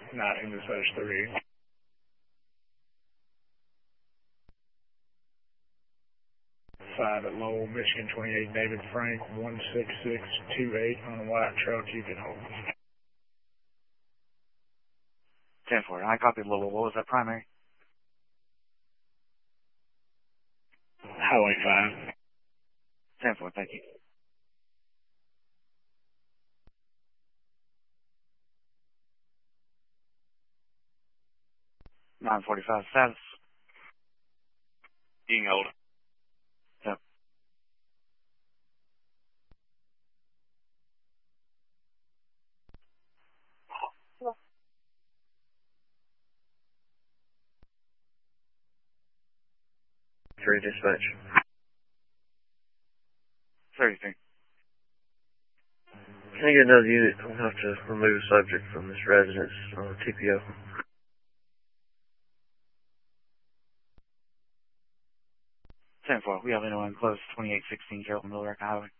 not in the search 3. 5 at Lowell, Michigan 28, David Frank, 16628 on a white truck, you can hold. 10-4, I copied Lowell. What was that primary? Highway 5. 10-4, thank you. $945 status. You can hold it. Yep. Three dispatch. 33. Can I get another unit? I'm going to have to remove a subject from this residence on TPO. 10-4, we have anyone close 2816 Carrollton Mill Highway.